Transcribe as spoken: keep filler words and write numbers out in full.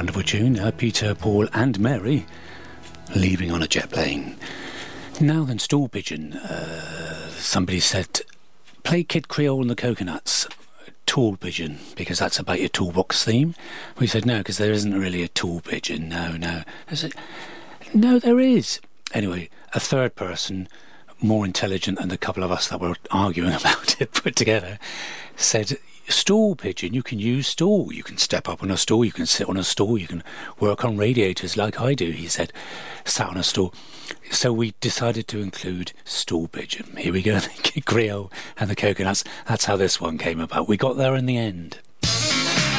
wonderful tune. Uh, Peter, Paul and Mary leaving on a jet plane. Now then, Stool Pigeon. Uh, somebody said, play Kid Creole and the Coconuts. Tool Pigeon, because that's about your toolbox theme. We said no, because there isn't really a tool pigeon. No, no. I said, no, there is. Anyway, a third person, more intelligent than the couple of us that were arguing about it put together, said, stool pigeon, you can use stool. You can step up on a stool, you can sit on a stool, you can work on radiators like I do, he said. Sat on a stool. So we decided to include Stool Pigeon. Here we go, the Creole and the Coconuts. That's how this one came about. We got there in the end.